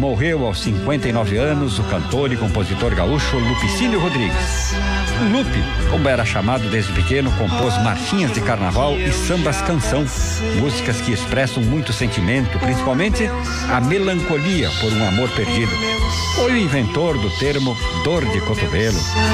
morreu aos 59 anos o cantor e compositor gaúcho Lupicínio Rodrigues. Lupe, como era chamado desde pequeno, compôs marchinhas de carnaval e sambas canção, músicas que expressam muito sentimento, principalmente a melancolia por um amor perdido. Foi o inventor do termo dor de cotovelo.